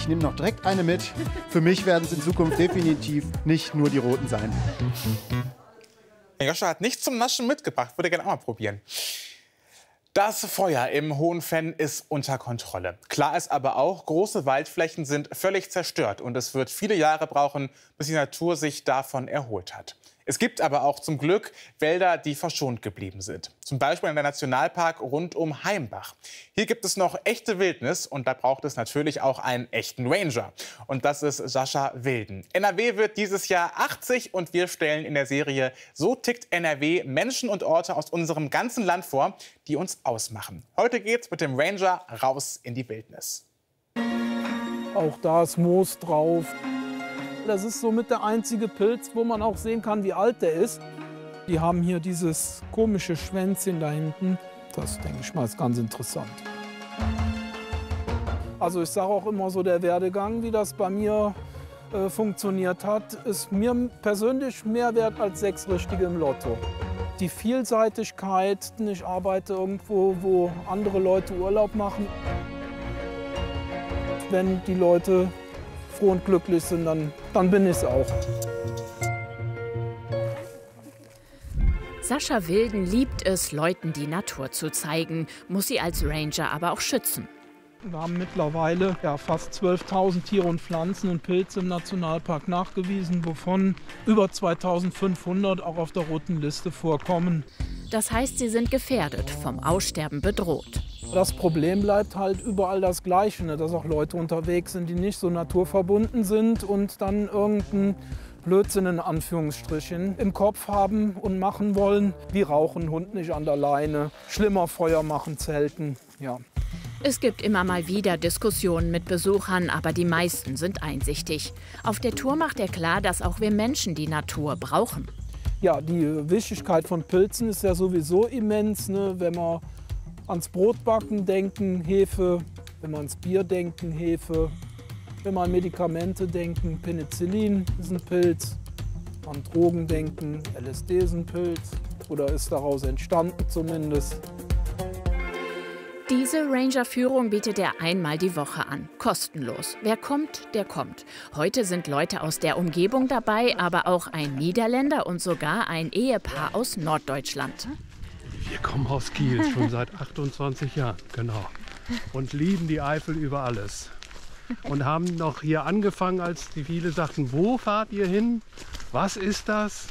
Ich nehme noch direkt eine mit. Für mich werden es in Zukunft definitiv nicht nur die roten sein. Joscha hat nichts zum Naschen mitgebracht, würde gerne auch mal probieren. Das Feuer im Hohenfenn ist unter Kontrolle. Klar ist aber auch, große Waldflächen sind völlig zerstört und es wird viele Jahre brauchen, bis die Natur sich davon erholt hat. Es gibt aber auch zum Glück Wälder, die verschont geblieben sind. Zum Beispiel der Nationalpark rund um Heimbach. Hier gibt es noch echte Wildnis und da braucht es natürlich auch einen echten Ranger. Und das ist Sascha Wilden. NRW wird dieses Jahr 80 und wir stellen in der Serie So tickt NRW Menschen und Orte aus unserem ganzen Land vor, die uns ausmachen. Heute geht's mit dem Ranger raus in die Wildnis. Auch da ist Moos drauf. Das ist somit der einzige Pilz, wo man auch sehen kann, wie alt der ist. Die haben hier dieses komische Schwänzchen da hinten. Das, denke ich mal, ist ganz interessant. Also ich sage auch immer so, der Werdegang, wie das bei mir funktioniert hat, ist mir persönlich mehr wert als 6 Richtige im Lotto. Die Vielseitigkeit, ich arbeite irgendwo, wo andere Leute Urlaub machen. Wenn die Leute froh und glücklich sind, dann bin ich es auch. Sascha Wilden liebt es, Leuten die Natur zu zeigen, muss sie als Ranger aber auch schützen. Wir haben mittlerweile fast 12.000 Tiere und Pflanzen und Pilze im Nationalpark nachgewiesen, wovon über 2.500 auch auf der roten Liste vorkommen. Das heißt, sie sind gefährdet, vom Aussterben bedroht. Das Problem bleibt halt überall das Gleiche, ne? Dass auch Leute unterwegs sind, die nicht so naturverbunden sind und dann irgendeinen Blödsinn in Anführungsstrichen im Kopf haben und machen wollen, wie rauchen, Hund nicht an der Leine, schlimmer Feuer machen, zelten, ja. Es gibt immer mal wieder Diskussionen mit Besuchern, aber die meisten sind einsichtig. Auf der Tour macht er klar, dass auch wir Menschen die Natur brauchen. Ja, die Wichtigkeit von Pilzen ist ja sowieso immens, ne? Wenn wir ans Brotbacken denken, Hefe, wenn wir ans Bier denken, Hefe, wenn wir an Medikamente denken, Penicillin ist ein Pilz, an Drogen denken, LSD ist ein Pilz oder ist daraus entstanden zumindest. Diese Ranger-Führung bietet er einmal die Woche an, kostenlos. Wer kommt, der kommt. Heute sind Leute aus der Umgebung dabei, aber auch ein Niederländer und sogar ein Ehepaar aus Norddeutschland. Wir kommen aus Kiel, schon seit 28 Jahren, genau. Und lieben die Eifel über alles. Und haben noch hier angefangen, als die viele sagten, wo fahrt ihr hin? Was ist das?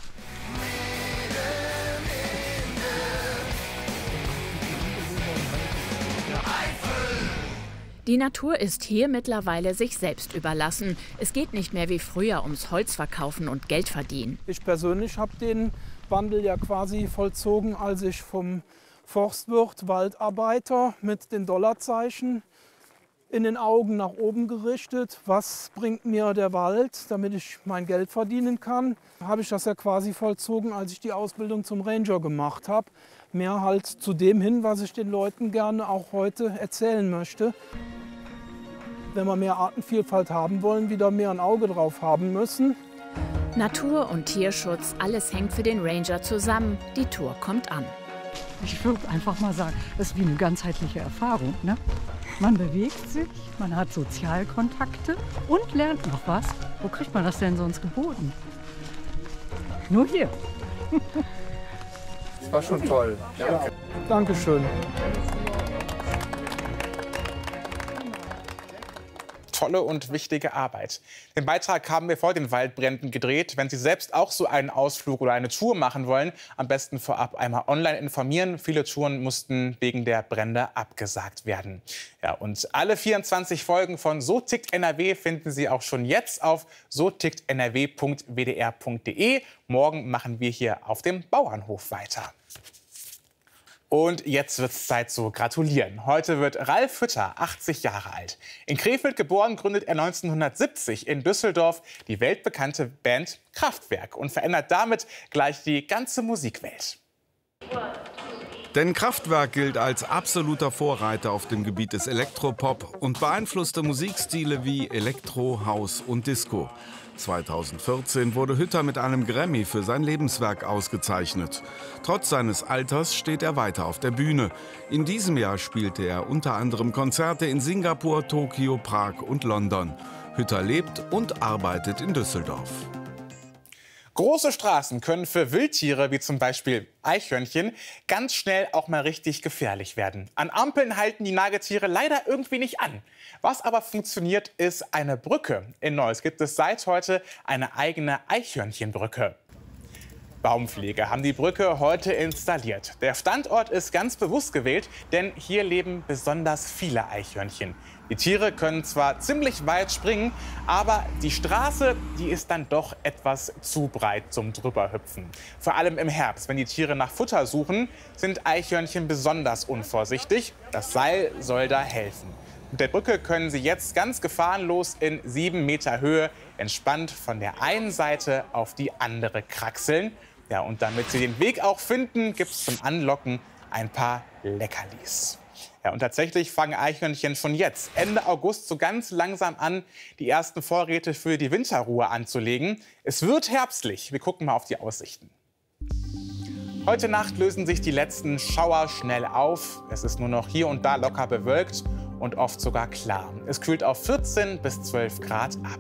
Die Natur ist hier mittlerweile sich selbst überlassen. Es geht nicht mehr wie früher ums Holzverkaufen und Geld verdienen. Ich persönlich habe den Wandel ja quasi vollzogen, als ich vom Forstwirt Waldarbeiter mit den Dollarzeichen in den Augen nach oben gerichtet. Was bringt mir der Wald, damit ich mein Geld verdienen kann? Habe ich das ja quasi vollzogen, als ich die Ausbildung zum Ranger gemacht habe. Mehr halt zu dem hin, was ich den Leuten gerne auch heute erzählen möchte. Wenn wir mehr Artenvielfalt haben wollen, wieder mehr ein Auge drauf haben müssen. Natur- und Tierschutz, alles hängt für den Ranger zusammen. Die Tour kommt an. Ich würde einfach mal sagen, es ist wie eine ganzheitliche Erfahrung, ne? Man bewegt sich, man hat Sozialkontakte und lernt noch was. Wo kriegt man das denn sonst geboten? Nur hier. Das war schon toll. Ja. Dankeschön. Tolle und wichtige Arbeit. Den Beitrag haben wir vor den Waldbränden gedreht. Wenn Sie selbst auch so einen Ausflug oder eine Tour machen wollen, am besten vorab einmal online informieren. Viele Touren mussten wegen der Brände abgesagt werden. Ja, und alle 24 Folgen von So tickt NRW finden Sie auch schon jetzt auf soticktnrw.wdr.de. Morgen machen wir hier auf dem Bauernhof weiter. Und jetzt wird es Zeit zu gratulieren. Heute wird Ralf Hütter 80 Jahre alt. In Krefeld geboren, gründet er 1970 in Düsseldorf die weltbekannte Band Kraftwerk und verändert damit gleich die ganze Musikwelt. 1, 2, Denn Kraftwerk gilt als absoluter Vorreiter auf dem Gebiet des Elektropop und beeinflusste Musikstile wie Elektro, House und Disco. 2014 wurde Hütter mit einem Grammy für sein Lebenswerk ausgezeichnet. Trotz seines Alters steht er weiter auf der Bühne. In diesem Jahr spielte er unter anderem Konzerte in Singapur, Tokio, Prag und London. Hütter lebt und arbeitet in Düsseldorf. Große Straßen können für Wildtiere, wie zum Beispiel Eichhörnchen, ganz schnell auch mal richtig gefährlich werden. An Ampeln halten die Nagetiere leider irgendwie nicht an. Was aber funktioniert, ist eine Brücke. In Neuss gibt es seit heute eine eigene Eichhörnchenbrücke. Baumpflege haben die Brücke heute installiert. Der Standort ist ganz bewusst gewählt, denn hier leben besonders viele Eichhörnchen. Die Tiere können zwar ziemlich weit springen, aber die Straße, die ist dann doch etwas zu breit zum Drüberhüpfen. Vor allem im Herbst, wenn die Tiere nach Futter suchen, sind Eichhörnchen besonders unvorsichtig. Das Seil soll da helfen. Mit der Brücke können sie jetzt ganz gefahrenlos in 7 Meter Höhe entspannt von der einen Seite auf die andere kraxeln. Ja, und damit sie den Weg auch finden, gibt es zum Anlocken ein paar Leckerlis. Ja, und tatsächlich fangen Eichhörnchen schon jetzt, Ende August, so ganz langsam an, die ersten Vorräte für die Winterruhe anzulegen. Es wird herbstlich. Wir gucken mal auf die Aussichten. Heute Nacht lösen sich die letzten Schauer schnell auf. Es ist nur noch hier und da locker bewölkt und oft sogar klar. Es kühlt auf 14 bis 12 Grad ab.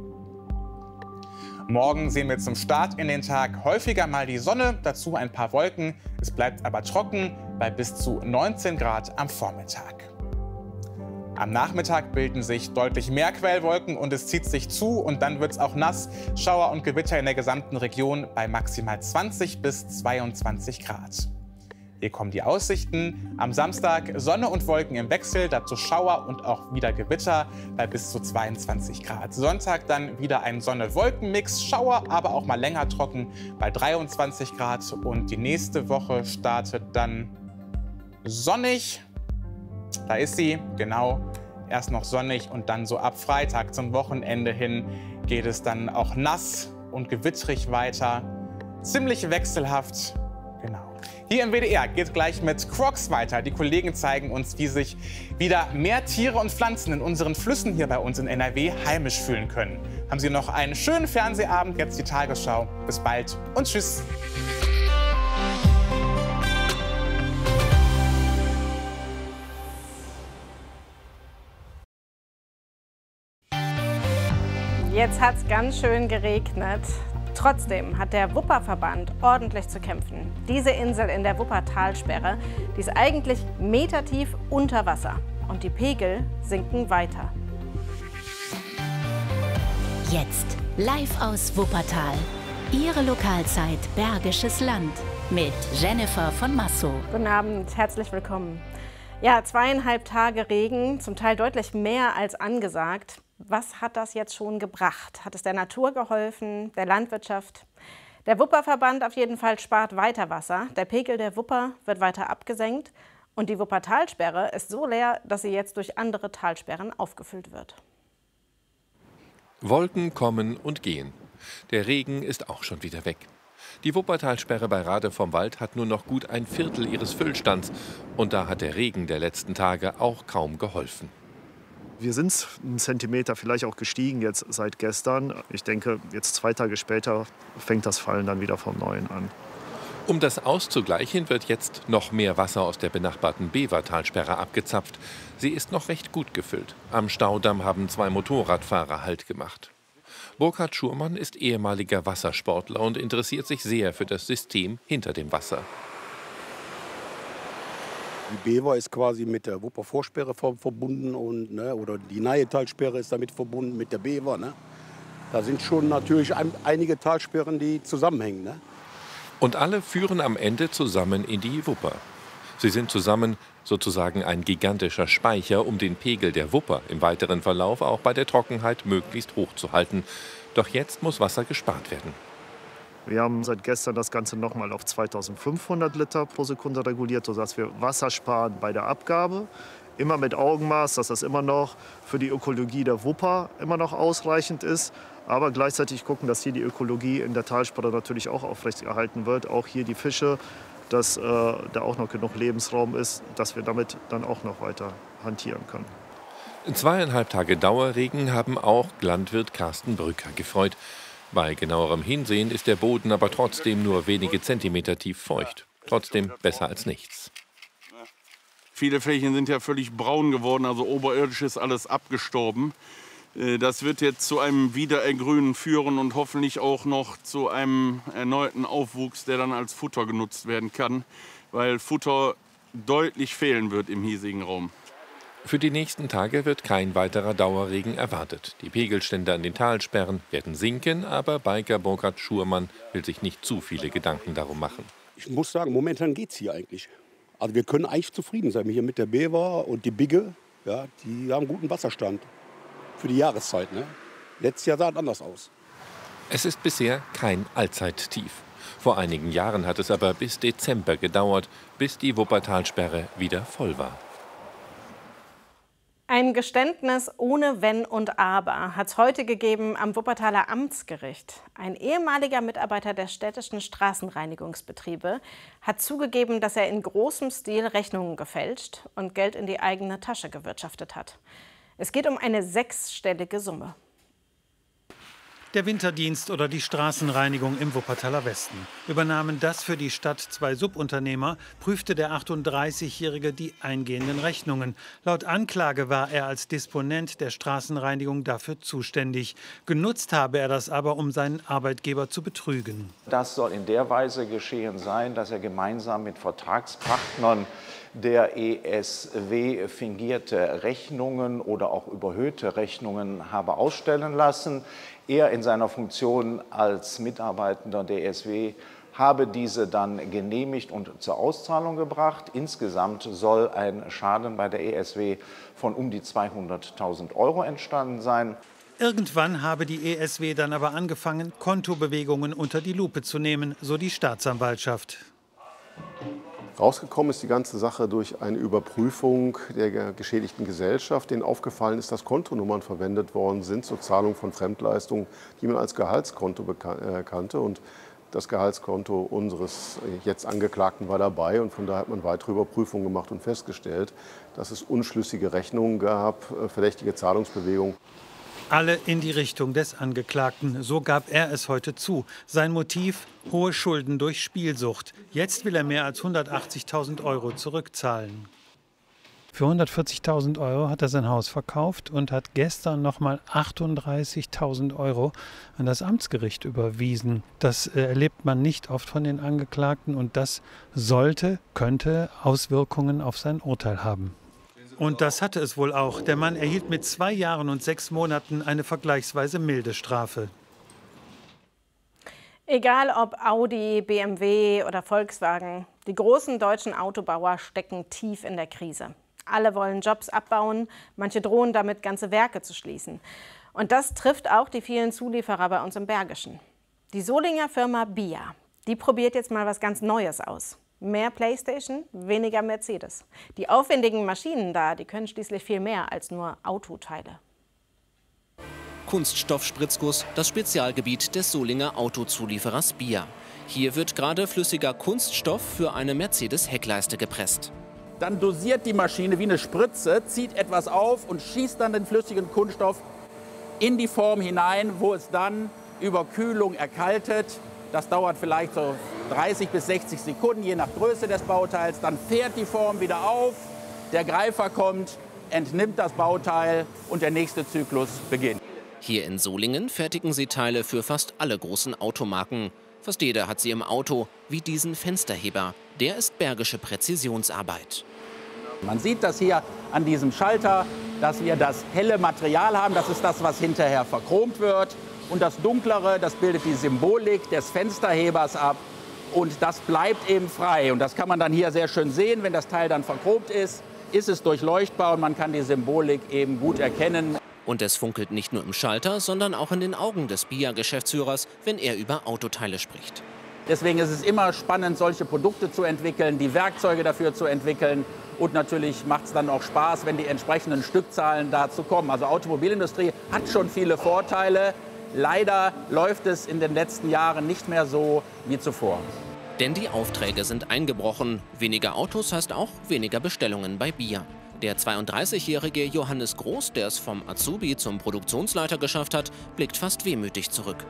Morgen sehen wir zum Start in den Tag häufiger mal die Sonne, dazu ein paar Wolken. Es bleibt aber trocken bei bis zu 19 Grad am Vormittag. Am Nachmittag bilden sich deutlich mehr Quellwolken und es zieht sich zu und dann wird es auch nass. Schauer und Gewitter in der gesamten Region bei maximal 20 bis 22 Grad. Hier kommen die Aussichten. Am Samstag Sonne und Wolken im Wechsel, dazu Schauer und auch wieder Gewitter bei bis zu 22 Grad. Sonntag dann wieder ein Sonne-Wolken-Mix, Schauer, aber auch mal länger trocken bei 23 Grad. Und die nächste Woche startet dann sonnig. Da ist sie, genau. Erst noch sonnig und dann so ab Freitag zum Wochenende hin geht es dann auch nass und gewittrig weiter. Ziemlich wechselhaft, genau. Hier im WDR geht gleich mit Crocs weiter. Die Kollegen zeigen uns, wie sich wieder mehr Tiere und Pflanzen in unseren Flüssen hier bei uns in NRW heimisch fühlen können. Haben Sie noch einen schönen Fernsehabend, jetzt die Tagesschau. Bis bald und tschüss. Jetzt hat es ganz schön geregnet. Trotzdem hat der Wupperverband ordentlich zu kämpfen. Diese Insel in der Wuppertalsperre, die ist eigentlich metertief unter Wasser. Und die Pegel sinken weiter. Jetzt live aus Wuppertal. Ihre Lokalzeit Bergisches Land mit Jennifer von Massow. Guten Abend, herzlich willkommen. Ja, 2,5 Tage Regen, zum Teil deutlich mehr als angesagt. Was hat das jetzt schon gebracht? Hat es der Natur geholfen, der Landwirtschaft? Der Wupperverband auf jeden Fall spart weiter Wasser. Der Pegel der Wupper wird weiter abgesenkt. Und die Wuppertalsperre ist so leer, dass sie jetzt durch andere Talsperren aufgefüllt wird. Wolken kommen und gehen. Der Regen ist auch schon wieder weg. Die Wuppertalsperre bei Rade vom Wald hat nur noch gut ein Viertel ihres Füllstands. Und da hat der Regen der letzten Tage auch kaum geholfen. Wir sind einen Zentimeter vielleicht auch gestiegen jetzt seit gestern. Ich denke, jetzt 2 Tage später fängt das Fallen dann wieder vom Neuen an. Um das auszugleichen, wird jetzt noch mehr Wasser aus der benachbarten Bevertalsperre abgezapft. Sie ist noch recht gut gefüllt. Am Staudamm haben 2 Motorradfahrer Halt gemacht. Burkhard Schurmann ist ehemaliger Wassersportler und interessiert sich sehr für das System hinter dem Wasser. Die Bever ist quasi mit der Wuppervorsperre verbunden und, oder die Neue-Talsperre ist damit verbunden mit der Bever. Ne? Da sind schon natürlich einige Talsperren, die zusammenhängen. Ne? Und alle führen am Ende zusammen in die Wupper. Sie sind zusammen sozusagen ein gigantischer Speicher, um den Pegel der Wupper im weiteren Verlauf auch bei der Trockenheit möglichst hoch zu halten. Doch jetzt muss Wasser gespart werden. Wir haben seit gestern das Ganze nochmal auf 2500 Liter pro Sekunde reguliert, sodass wir Wasser sparen bei der Abgabe. Immer mit Augenmaß, dass das immer noch für die Ökologie der Wupper immer noch ausreichend ist. Aber gleichzeitig gucken, dass hier die Ökologie in der Talsperre natürlich auch aufrechterhalten wird. Auch hier die Fische dass da auch noch genug Lebensraum ist, dass wir damit dann auch noch weiter hantieren können. 2,5 Tage Dauerregen haben auch Landwirt Carsten Brücker gefreut. Bei genauerem Hinsehen ist der Boden aber trotzdem nur wenige Zentimeter tief feucht. Trotzdem besser als nichts. Viele Flächen sind ja völlig braun geworden, also oberirdisch ist alles abgestorben. Das wird jetzt zu einem Wiederergrünen führen und hoffentlich auch noch zu einem erneuten Aufwuchs, der dann als Futter genutzt werden kann, weil Futter deutlich fehlen wird im hiesigen Raum. Für die nächsten Tage wird kein weiterer Dauerregen erwartet. Die Pegelstände an den Talsperren werden sinken, aber Biker Burkhard Schurmann will sich nicht zu viele Gedanken darum machen. Ich muss sagen, momentan geht es hier eigentlich. Also wir können eigentlich zufrieden sein hier mit der Bever und die Bigge. Ja, die haben guten Wasserstand für die Jahreszeit. Ne? Letztes Jahr sah es anders aus. Es ist bisher kein Allzeittief. Vor einigen Jahren hat es aber bis Dezember gedauert, bis die Wuppertalsperre wieder voll war. Ein Geständnis ohne Wenn und Aber hat es heute gegeben am Wuppertaler Amtsgericht. Ein ehemaliger Mitarbeiter der städtischen Straßenreinigungsbetriebe hat zugegeben, dass er in großem Stil Rechnungen gefälscht und Geld in die eigene Tasche gewirtschaftet hat. Es geht um eine 6-stellige Summe. Der Winterdienst oder die Straßenreinigung im Wuppertaler Westen. Übernahmen das für die Stadt 2 Subunternehmer, prüfte der 38-Jährige die eingehenden Rechnungen. Laut Anklage war er als Disponent der Straßenreinigung dafür zuständig. Genutzt habe er das aber, um seinen Arbeitgeber zu betrügen. Das soll in der Weise geschehen sein, dass er gemeinsam mit Vertragspartnern der ESW fingierte Rechnungen oder auch überhöhte Rechnungen habe ausstellen lassen. Er in seiner Funktion als Mitarbeitender der ESW habe diese dann genehmigt und zur Auszahlung gebracht. Insgesamt soll ein Schaden bei der ESW von um die 200.000 € entstanden sein. Irgendwann habe die ESW dann aber angefangen, Kontobewegungen unter die Lupe zu nehmen, so die Staatsanwaltschaft. Rausgekommen ist die ganze Sache durch eine Überprüfung der geschädigten Gesellschaft, denen aufgefallen ist, dass Kontonummern verwendet worden sind zur Zahlung von Fremdleistungen, die man als Gehaltskonto kannte. Und das Gehaltskonto unseres jetzt Angeklagten war dabei. Und von daher hat man weitere Überprüfungen gemacht und festgestellt, dass es unschlüssige Rechnungen gab, verdächtige Zahlungsbewegungen. Alle in die Richtung des Angeklagten. So gab er es heute zu. Sein Motiv: hohe Schulden durch Spielsucht. Jetzt will er mehr als 180.000 € zurückzahlen. Für 140.000 € hat er sein Haus verkauft und hat gestern noch mal 38.000 € an das Amtsgericht überwiesen. Das erlebt man nicht oft von den Angeklagten und das könnte Auswirkungen auf sein Urteil haben. Und das hatte es wohl auch. Der Mann erhielt mit 2 Jahren und 6 Monaten eine vergleichsweise milde Strafe. Egal ob Audi, BMW oder Volkswagen, die großen deutschen Autobauer stecken tief in der Krise. Alle wollen Jobs abbauen, manche drohen damit, ganze Werke zu schließen. Und das trifft auch die vielen Zulieferer bei uns im Bergischen. Die Solinger Firma BIA, die probiert jetzt mal was ganz Neues aus. Mehr Playstation, weniger Mercedes. Die aufwendigen Maschinen da, die können schließlich viel mehr als nur Autoteile. Kunststoffspritzguss, das Spezialgebiet des Solinger Autozulieferers BIA. Hier wird gerade flüssiger Kunststoff für eine Mercedes-Heckleiste gepresst. Dann dosiert die Maschine wie eine Spritze, zieht etwas auf und schießt dann den flüssigen Kunststoff in die Form hinein, wo es dann über Kühlung erkaltet. Das dauert vielleicht so 30 bis 60 Sekunden, je nach Größe des Bauteils. Dann fährt die Form wieder auf, der Greifer kommt, entnimmt das Bauteil und der nächste Zyklus beginnt. Hier in Solingen fertigen sie Teile für fast alle großen Automarken. Fast jeder hat sie im Auto, wie diesen Fensterheber. Der ist bergische Präzisionsarbeit. Man sieht das hier an diesem Schalter, dass wir das helle Material haben. Das ist das, was hinterher verchromt wird. Und das Dunklere, das bildet die Symbolik des Fensterhebers ab. Und das bleibt eben frei. Und das kann man dann hier sehr schön sehen. Wenn das Teil dann verchromt ist, ist es durchleuchtbar und man kann die Symbolik eben gut erkennen. Und es funkelt nicht nur im Schalter, sondern auch in den Augen des BIA-Geschäftsführers, wenn er über Autoteile spricht. Deswegen ist es immer spannend, solche Produkte zu entwickeln, die Werkzeuge dafür zu entwickeln. Und natürlich macht es dann auch Spaß, wenn die entsprechenden Stückzahlen dazu kommen. Also Automobilindustrie hat schon viele Vorteile. Leider läuft es in den letzten Jahren nicht mehr so wie zuvor. Denn die Aufträge sind eingebrochen. Weniger Autos heißt auch weniger Bestellungen bei BIA. Der 32-jährige Johannes Groß, der es vom Azubi zum Produktionsleiter geschafft hat, blickt fast wehmütig zurück.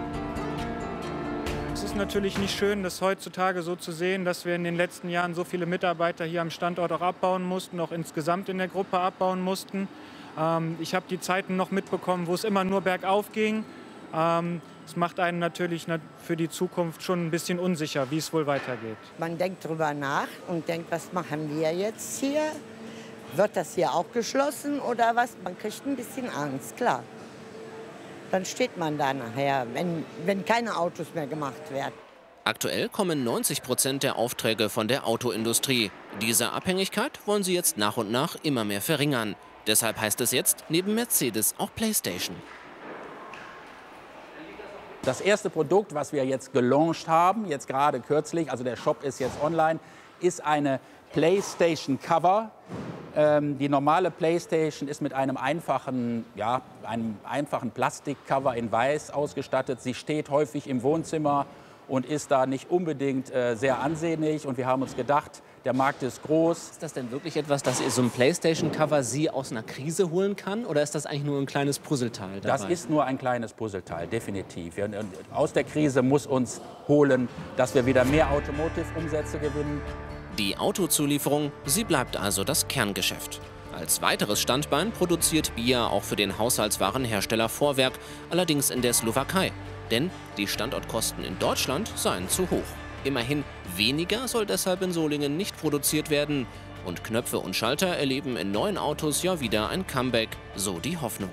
Es ist natürlich nicht schön, das heutzutage so zu sehen, dass wir in den letzten Jahren so viele Mitarbeiter hier am Standort auch abbauen mussten, auch insgesamt in der Gruppe abbauen mussten. Ich habe die Zeiten noch mitbekommen, wo es immer nur bergauf ging. Es macht einen natürlich für die Zukunft schon ein bisschen unsicher, wie es wohl weitergeht. Man denkt drüber nach und denkt, was machen wir jetzt hier? Wird das hier auch geschlossen oder was? Man kriegt ein bisschen Angst, klar. Dann steht man da nachher, wenn keine Autos mehr gemacht werden. Aktuell kommen 90% der Aufträge von der Autoindustrie. Diese Abhängigkeit wollen sie jetzt nach und nach immer mehr verringern. Deshalb heißt es jetzt neben Mercedes auch PlayStation. Das erste Produkt, was wir jetzt gelauncht haben, jetzt gerade kürzlich, also der Shop ist jetzt online, ist eine PlayStation Cover. Die normale PlayStation ist mit einem einfachen Plastikcover in Weiß ausgestattet. Sie steht häufig im Wohnzimmer und ist da nicht unbedingt sehr ansehnlich. Und wir haben uns gedacht, der Markt ist groß. Ist das denn wirklich etwas, dass so ein PlayStation-Cover Sie aus einer Krise holen kann? Oder ist das eigentlich nur ein kleines Puzzleteil dabei? Das ist nur ein kleines Puzzleteil, definitiv. Aus der Krise muss uns holen, dass wir wieder mehr Automotive-Umsätze gewinnen. Die Autozulieferung, sie bleibt also das Kerngeschäft. Als weiteres Standbein produziert BIA auch für den Haushaltswarenhersteller Vorwerk, allerdings in der Slowakei. Denn die Standortkosten in Deutschland seien zu hoch. Immerhin weniger soll deshalb in Solingen nicht produziert werden. Und Knöpfe und Schalter erleben in neuen Autos ja wieder ein Comeback, so die Hoffnung.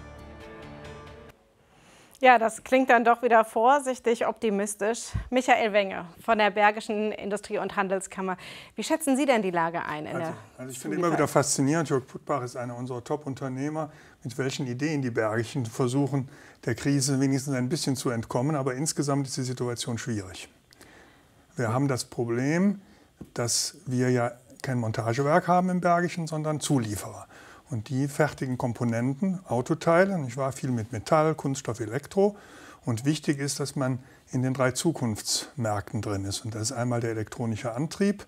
Ja, das klingt dann doch wieder vorsichtig optimistisch. Michael Wenge von der Bergischen Industrie- und Handelskammer. Wie schätzen Sie denn die Lage ein? Ich finde immer wieder faszinierend, Jörg Puttbach ist einer unserer Top-Unternehmer, mit welchen Ideen die Bergischen versuchen, der Krise wenigstens ein bisschen zu entkommen. Aber insgesamt ist die Situation schwierig. Wir haben das Problem, dass wir ja kein Montagewerk haben im Bergischen, sondern Zulieferer. Und die fertigen Komponenten, Autoteile, nicht wahr, viel mit Metall, Kunststoff, Elektro. Und wichtig ist, dass man in den 3 Zukunftsmärkten drin ist. Und das ist einmal der elektronische Antrieb,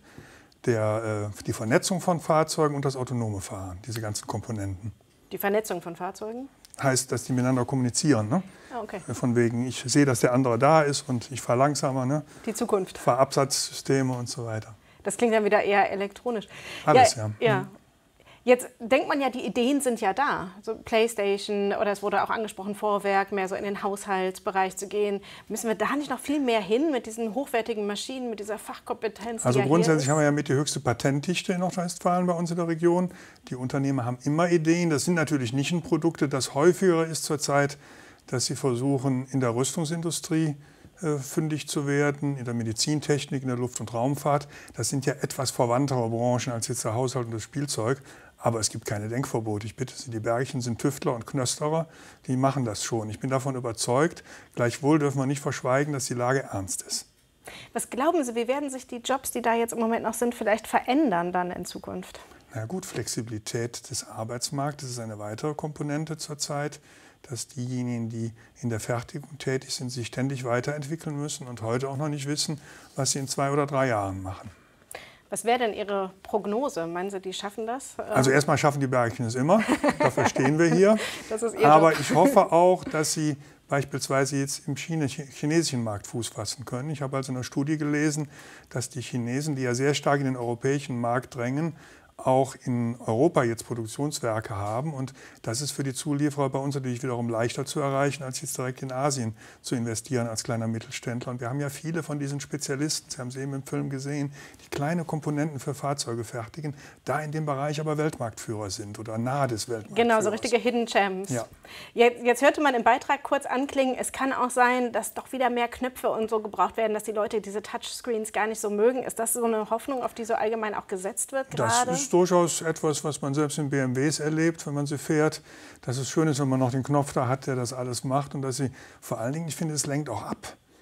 die Vernetzung von Fahrzeugen und das autonome Fahren, diese ganzen Komponenten. Die Vernetzung von Fahrzeugen? Heißt, dass die miteinander kommunizieren. Ne? Ah, okay. Von wegen, ich sehe, dass der andere da ist und ich fahre langsamer. Ne? Die Zukunft. Fahrabsatzsysteme und so weiter. Das klingt dann wieder eher elektronisch. Alles, ja. Jetzt denkt man ja, die Ideen sind ja da. So PlayStation oder es wurde auch angesprochen, Vorwerk, mehr so in den Haushaltsbereich zu gehen. Müssen wir da nicht noch viel mehr hin mit diesen hochwertigen Maschinen, mit dieser Fachkompetenz? Also grundsätzlich haben wir ja mit die höchste Patentdichte in Nordrhein-Westfalen bei uns in der Region. Die Unternehmer haben immer Ideen. Das sind natürlich Nischenprodukte. Das häufigere ist zurzeit, dass sie versuchen, in der Rüstungsindustrie fündig zu werden, in der Medizintechnik, in der Luft- und Raumfahrt. Das sind ja etwas verwandtere Branchen als jetzt der Haushalt und das Spielzeug. Aber es gibt keine Denkverbote. Ich bitte Sie, die Bergischen sind Tüftler und Knösterer, die machen das schon. Ich bin davon überzeugt. Gleichwohl dürfen wir nicht verschweigen, dass die Lage ernst ist. Was glauben Sie, wie werden sich die Jobs, die da jetzt im Moment noch sind, vielleicht verändern dann in Zukunft? Na gut, Flexibilität des Arbeitsmarktes ist eine weitere Komponente zurzeit, dass diejenigen, die in der Fertigung tätig sind, sich ständig weiterentwickeln müssen und heute auch noch nicht wissen, was sie in 2 oder 3 Jahren machen. Was wäre denn Ihre Prognose? Meinen Sie, die schaffen das? Also erstmal schaffen die Bergischen es immer, dafür stehen wir hier. Das ist Ihr Aber Job. ich hoffe auch, dass sie beispielsweise jetzt im chinesischen Markt Fuß fassen können. Ich habe also in einer Studie gelesen, dass die Chinesen, die ja sehr stark in den europäischen Markt drängen, auch in Europa jetzt Produktionswerke haben. Und das ist für die Zulieferer bei uns natürlich wiederum leichter zu erreichen, als jetzt direkt in Asien zu investieren als kleiner Mittelständler. Und wir haben ja viele von diesen Spezialisten, Sie haben es eben im Film gesehen, die kleine Komponenten für Fahrzeuge fertigen, da in dem Bereich aber Weltmarktführer sind oder nahe des Weltmarktführers. Genau, so richtige Hidden Champs. Ja. Jetzt hörte man im Beitrag kurz anklingen, es kann auch sein, dass doch wieder mehr Knöpfe und so gebraucht werden, dass die Leute diese Touchscreens gar nicht so mögen. Ist das so eine Hoffnung, auf die so allgemein auch gesetzt wird gerade? Das ist durchaus etwas, was man selbst in BMWs erlebt, wenn man sie fährt. Dass es schön ist, wenn man noch den Knopf da hat, der das alles macht. Und dass sie vor allen Dingen, ich finde, es lenkt auch ab.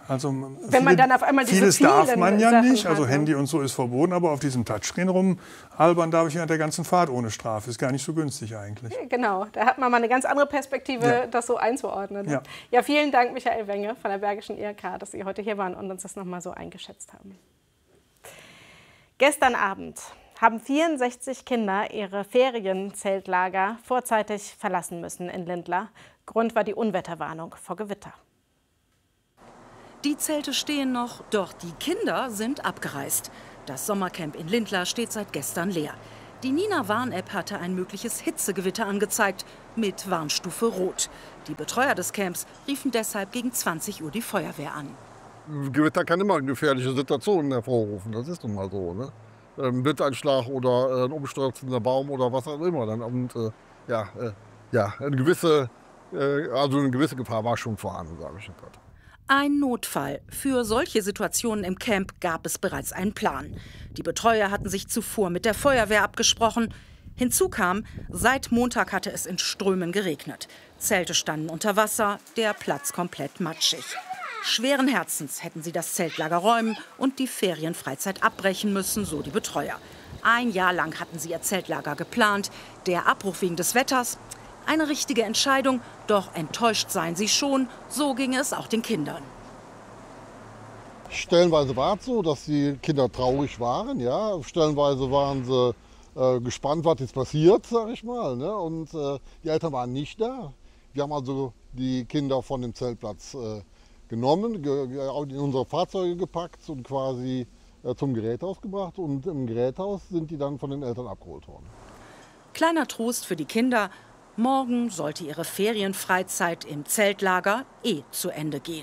Also wenn man dann auf einmal diese vieles darf vielen man ja Sachen nicht, also hat, ne? Handy und so ist verboten, aber auf diesem Touchscreen rumalbern darf ich während der ganzen Fahrt ohne Strafe. Ist gar nicht so günstig eigentlich. Genau, da hat man mal eine ganz andere Perspektive, das so einzuordnen. Ne? Ja, vielen Dank, Michael Wenge von der Bergischen IHK, dass Sie heute hier waren und uns das noch mal so eingeschätzt haben. Gestern Abend haben 64 Kinder ihre Ferienzeltlager vorzeitig verlassen müssen in Lindlar. Grund war die Unwetterwarnung vor Gewitter. Die Zelte stehen noch, doch die Kinder sind abgereist. Das Sommercamp in Lindlar steht seit gestern leer. Die Nina-Warn-App hatte ein mögliches Hitzegewitter angezeigt, mit Warnstufe Rot. Die Betreuer des Camps riefen deshalb gegen 20 Uhr die Feuerwehr an. Gewitter kann immer gefährliche Situationen hervorrufen, das ist nun mal so. Ne? Ein Blitzeinschlag oder ein umstürzender Baum oder was auch immer. Und eine gewisse Gefahr war schon vorhanden, sage ich jetzt. Ein Notfall. Für solche Situationen im Camp gab es bereits einen Plan. Die Betreuer hatten sich zuvor mit der Feuerwehr abgesprochen. Hinzu kam, seit Montag hatte es in Strömen geregnet. Zelte standen unter Wasser, der Platz komplett matschig. Schweren Herzens hätten sie das Zeltlager räumen und die Ferienfreizeit abbrechen müssen, so die Betreuer. Ein Jahr lang hatten sie ihr Zeltlager geplant. Der Abbruch wegen des Wetters? Eine richtige Entscheidung, doch enttäuscht seien sie schon. So ging es auch den Kindern. Stellenweise war es so, dass die Kinder traurig waren. Ja? Stellenweise waren sie gespannt, was jetzt passiert, sag ich mal. Ne? Und die Eltern waren nicht da. Wir haben also die Kinder von dem Zeltplatz genommen, in unsere Fahrzeuge gepackt und quasi zum Geräthaus gebracht. Und im Geräthaus sind die dann von den Eltern abgeholt worden. Kleiner Trost für die Kinder. Morgen sollte ihre Ferienfreizeit im Zeltlager zu Ende gehen.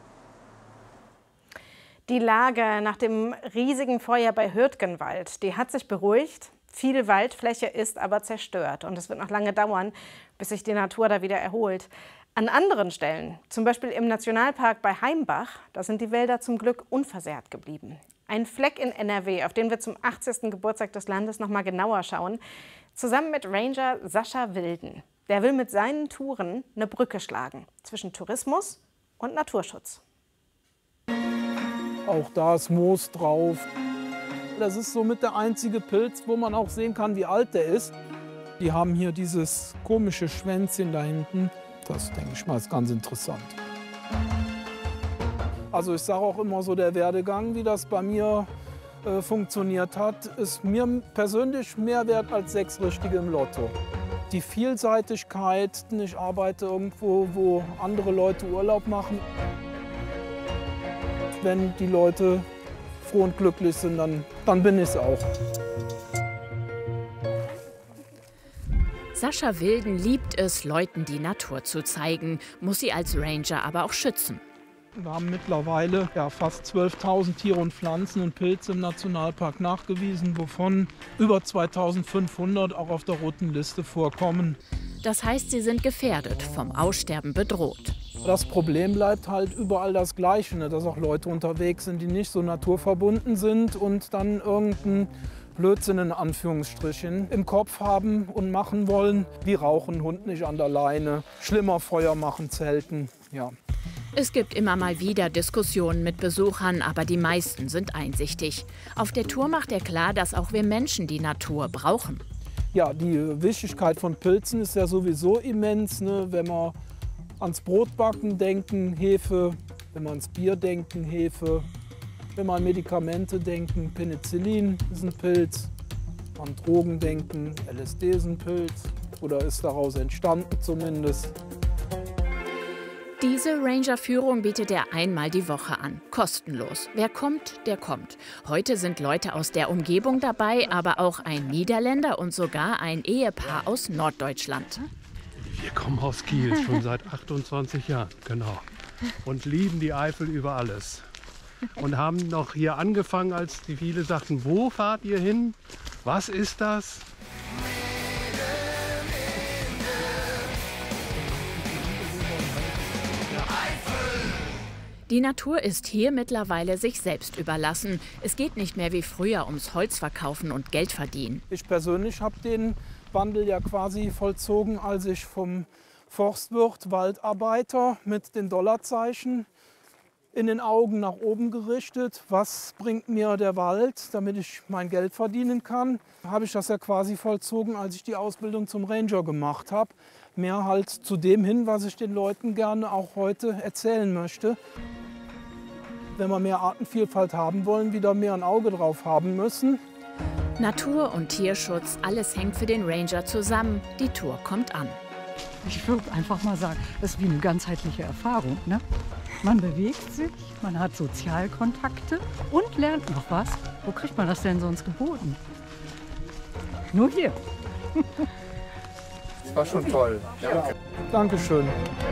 Die Lage nach dem riesigen Feuer bei Hürtgenwald, die hat sich beruhigt. Viel Waldfläche ist aber zerstört und es wird noch lange dauern, bis sich die Natur da wieder erholt. An anderen Stellen, zum Beispiel im Nationalpark bei Heimbach, da sind die Wälder zum Glück unversehrt geblieben. Ein Fleck in NRW, auf den wir zum 80. Geburtstag des Landes noch mal genauer schauen. Zusammen mit Ranger Sascha Wilden. Der will mit seinen Touren eine Brücke schlagen zwischen Tourismus und Naturschutz. Auch da ist Moos drauf. Das ist somit der einzige Pilz, wo man auch sehen kann, wie alt der ist. Die haben hier dieses komische Schwänzchen da hinten. Das, denke ich mal, ist ganz interessant. Also ich sage auch immer so, der Werdegang, wie das bei mir funktioniert hat, ist mir persönlich mehr wert als 6 Richtige im Lotto. Die Vielseitigkeit, ich arbeite irgendwo, wo andere Leute Urlaub machen. Wenn die Leute froh und glücklich sind, dann bin ich es auch. Sascha Wilden liebt es, Leuten die Natur zu zeigen, muss sie als Ranger aber auch schützen. Wir haben mittlerweile fast 12.000 Tiere und Pflanzen und Pilze im Nationalpark nachgewiesen, wovon über 2.500 auch auf der roten Liste vorkommen. Das heißt, sie sind gefährdet, vom Aussterben bedroht. Das Problem bleibt halt überall das Gleiche, ne? Dass auch Leute unterwegs sind, die nicht so naturverbunden sind und dann irgendeinen Blödsinn in Anführungsstrichen im Kopf haben und machen wollen, wie rauchen, Hund nicht an der Leine, schlimmer Feuer machen, zelten, ja. Es gibt immer mal wieder Diskussionen mit Besuchern, aber die meisten sind einsichtig. Auf der Tour macht er klar, dass auch wir Menschen die Natur brauchen. Ja, die Wichtigkeit von Pilzen ist ja sowieso immens, ne? Wenn wir ans Brotbacken denken, Hefe, wenn wir ans Bier denken, Hefe, wenn wir an Medikamente denken, Penicillin ist ein Pilz, an Drogen denken, LSD ist ein Pilz oder ist daraus entstanden zumindest. Diese Ranger-Führung bietet er einmal die Woche an. Kostenlos. Wer kommt, der kommt. Heute sind Leute aus der Umgebung dabei, aber auch ein Niederländer und sogar ein Ehepaar aus Norddeutschland. Wir kommen aus Kiel, schon seit 28 Jahren, genau. Und lieben die Eifel über alles. Und haben noch hier angefangen, als die viele sagten, wo fahrt ihr hin? Was ist das? Die Natur ist hier mittlerweile sich selbst überlassen. Es geht nicht mehr wie früher ums Holz verkaufen und Geld verdienen. Ich persönlich habe den Wandel ja quasi vollzogen, als ich vom Forstwirt, Waldarbeiter mit den Dollarzeichen in den Augen nach oben gerichtet. Was bringt mir der Wald, damit ich mein Geld verdienen kann? Habe ich das ja quasi vollzogen, als ich die Ausbildung zum Ranger gemacht habe. Mehr halt zu dem hin, was ich den Leuten gerne auch heute erzählen möchte. Wenn wir mehr Artenvielfalt haben wollen, wieder mehr ein Auge drauf haben müssen. Natur- und Tierschutz, alles hängt für den Ranger zusammen. Die Tour kommt an. Ich würde einfach mal sagen, das ist wie eine ganzheitliche Erfahrung. Ne? Man bewegt sich, man hat Sozialkontakte und lernt noch was. Wo kriegt man das denn sonst geboten? Nur hier. Das war schon toll. Ja. Dankeschön.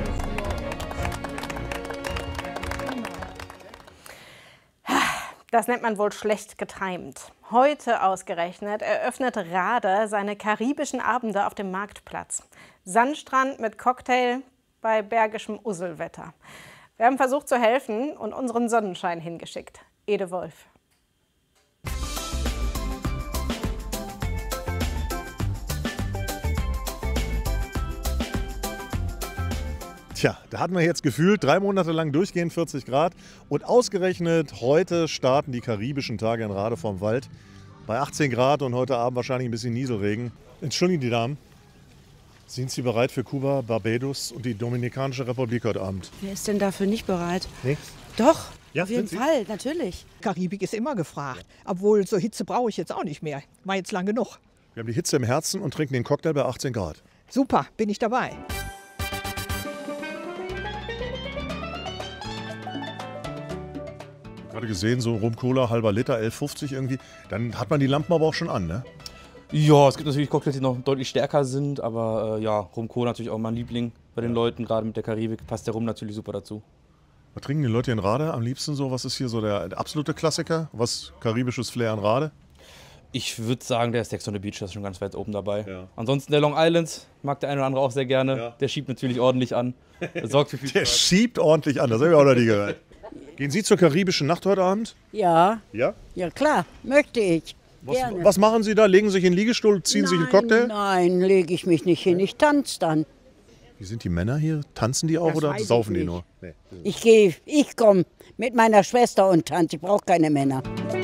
Das nennt man wohl schlecht getimt. Heute ausgerechnet eröffnet Rade seine karibischen Abende auf dem Marktplatz. Sandstrand mit Cocktail bei bergischem Usselwetter. Wir haben versucht zu helfen und unseren Sonnenschein hingeschickt. Ede Wolf. Tja, da hatten wir jetzt gefühlt 3 Monate lang durchgehend 40 Grad und ausgerechnet heute starten die karibischen Tage in Rade vorm Wald bei 18 Grad und heute Abend wahrscheinlich ein bisschen Nieselregen. Entschuldigen die Damen, sind Sie bereit für Kuba, Barbados und die Dominikanische Republik heute Abend? Wer ist denn dafür nicht bereit? Nee? Doch, Ja, auf jeden sind Sie? Fall, natürlich. Karibik ist immer gefragt. Obwohl, so Hitze brauche ich jetzt auch nicht mehr. War jetzt lang genug. Wir haben die Hitze im Herzen und trinken den Cocktail bei 18 Grad. Super, bin ich dabei. Gerade gesehen, so Rum-Cola, halber Liter, 11,50 irgendwie. Dann hat man die Lampen aber auch schon an, ne? Ja, es gibt natürlich Cocktails, die noch deutlich stärker sind, aber ja, Rum-Cola natürlich auch mein Liebling bei den Leuten, gerade mit der Karibik, passt der Rum natürlich super dazu. Was trinken die Leute in Rade am liebsten so? Was ist hier so der absolute Klassiker? Was karibisches Flair in Rade? Ich würde sagen, der Sex on the Beach, das ist schon ganz weit oben dabei. Ja. Ansonsten der Long Island mag der eine oder andere auch sehr gerne. Ja. Der schiebt natürlich ordentlich an. Der sorgt für viel Der Spaß. schiebt ordentlich an, das habe ich auch noch nie gehört. Gehen Sie zur karibischen Nacht heute Abend? Ja. Ja? Ja, klar, möchte ich. Gerne. Was machen Sie da? Legen Sie sich in den Liegestuhl, ziehen sich einen Cocktail? Nein, lege ich mich nicht hin. Ich tanze dann. Wie sind die Männer hier? Tanzen die auch Das oder weiß saufen ich die nicht. nur? Ich komme mit meiner Schwester und tanze. Ich brauche keine Männer.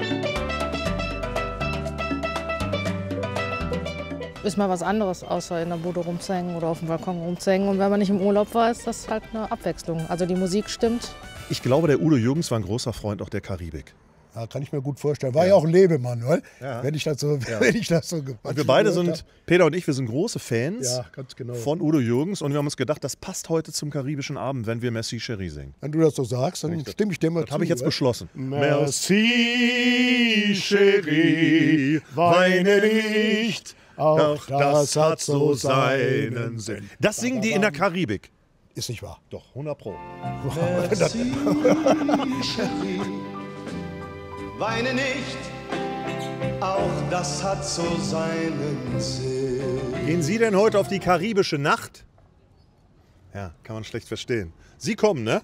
Ist mal was anderes, außer in der Bude rumzuhängen oder auf dem Balkon rumzuhängen. Und wenn man nicht im Urlaub war, ist das halt eine Abwechslung. Also die Musik stimmt. Ich glaube, der Udo Jürgens war ein großer Freund auch der Karibik. Ja, kann ich mir gut vorstellen. War ja auch ein Lebemann, oder? Ja. Wenn ich das so, Ja. wenn ich das so Und wir beide sind, Peter und ich, wir sind große Fans Ja, ganz genau. von Udo Jürgens und wir haben uns gedacht, das passt heute zum karibischen Abend, wenn wir Merci Chérie singen. Wenn du das so sagst, dann stimme ich dir mal zu. Das habe ich jetzt oder? beschlossen. Merci, Chérie, weine nicht, auch das hat so seinen Sinn. Das singen die in der Karibik. Ist nicht wahr. Doch, 100 Pro. Merci, Chérie, weine nicht, auch das hat so seinen Sinn. Gehen Sie denn heute auf die karibische Nacht? Ja, kann man schlecht verstehen. Sie kommen, ne?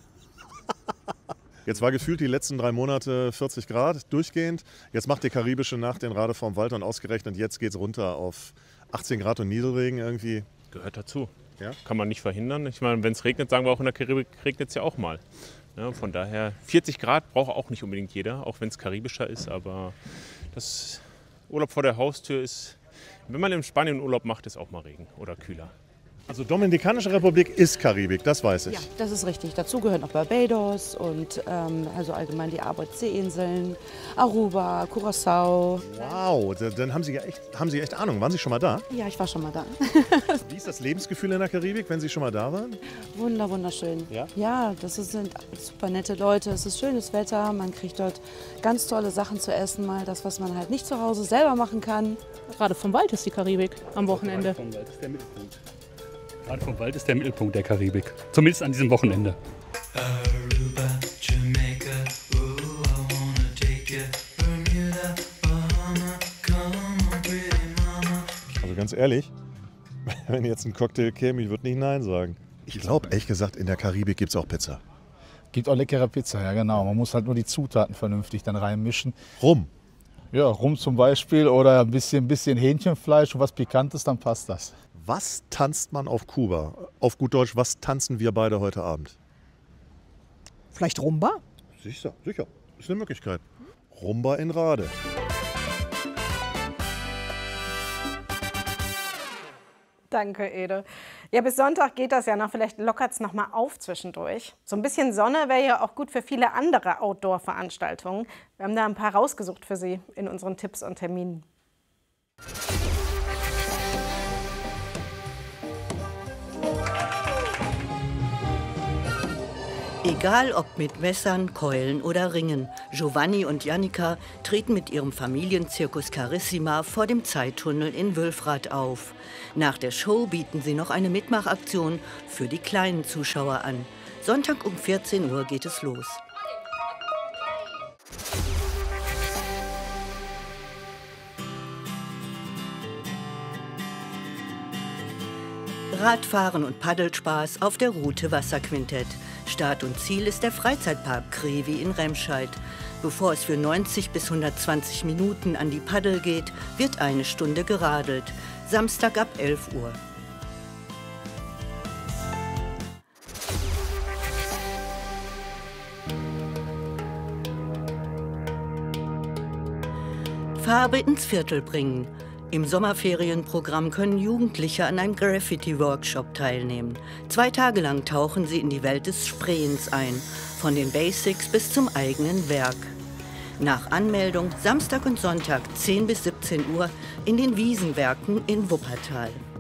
Jetzt war gefühlt die letzten 3 Monate 40 Grad durchgehend. Jetzt macht die karibische Nacht den Rade vorm Wald und ausgerechnet jetzt geht es runter auf 18 Grad und Nieselregen irgendwie. Gehört dazu. Ja? Kann man nicht verhindern. Ich meine, wenn es regnet, sagen wir auch in der Karibik, regnet es ja auch mal. Ja, von daher, 40 Grad braucht auch nicht unbedingt jeder, auch wenn es karibischer ist. Aber das Urlaub vor der Haustür ist, wenn man in Spanien Urlaub macht, ist auch mal Regen oder kühler. Also Dominikanische Republik ist Karibik, das weiß ich. Ja, das ist richtig. Dazu gehört noch Barbados und also allgemein die ABC-Inseln, Aruba, Curaçao. Wow, dann haben Sie echt Ahnung. Waren Sie schon mal da? Ja, ich war schon mal da. Wie ist das Lebensgefühl in der Karibik, wenn Sie schon mal da waren? Wunderschön. Ja? Ja, sind super nette Leute. Es ist schönes Wetter. Man kriegt dort ganz tolle Sachen zu essen. Mal das, was man halt nicht zu Hause selber machen kann. Gerade vom Wald ist die Karibik am Wochenende. Vom Wald ist der Mittelpunkt. Rade vom Wald ist der Mittelpunkt der Karibik. Zumindest an diesem Wochenende. Aruba, Jamaica, ooh, I wanna take you. Bermuda, Bahama, come on, pretty mama. Also ganz ehrlich, wenn jetzt ein Cocktail käme, ich würde nicht Nein sagen. Ich glaube, ehrlich gesagt, in der Karibik gibt es auch Pizza. Gibt auch leckere Pizza, ja genau. Man muss halt nur die Zutaten vernünftig dann reinmischen. Rum? Ja, Rum zum Beispiel oder ein bisschen Hähnchenfleisch und was Pikantes, dann passt das. Was tanzt man auf Kuba? Auf gut Deutsch, was tanzen wir beide heute Abend? Vielleicht Rumba? Sicher. Ist eine Möglichkeit. Rumba in Rade. Danke, Ede. Ja, bis Sonntag geht das ja noch. Vielleicht lockert es noch mal auf zwischendurch. So ein bisschen Sonne wäre ja auch gut für viele andere Outdoor-Veranstaltungen. Wir haben da ein paar rausgesucht für Sie in unseren Tipps und Terminen. Egal ob mit Messern, Keulen oder Ringen, Giovanni und Jannica treten mit ihrem Familienzirkus Carissima vor dem Zeittunnel in Wülfrath auf. Nach der Show bieten sie noch eine Mitmachaktion für die kleinen Zuschauer an. Sonntag um 14 Uhr geht es los. Radfahren und Paddelspaß auf der Route Wasserquintett. Start und Ziel ist der Freizeitpark Krevi in Remscheid. Bevor es für 90 bis 120 Minuten an die Paddel geht, wird eine Stunde geradelt. Samstag ab 11 Uhr. Farbe ins Viertel bringen. Im Sommerferienprogramm können Jugendliche an einem Graffiti-Workshop teilnehmen. 2 Tage lang tauchen sie in die Welt des Sprayens ein, von den Basics bis zum eigenen Werk. Nach Anmeldung Samstag und Sonntag 10 bis 17 Uhr in den Wiesenwerken in Wuppertal.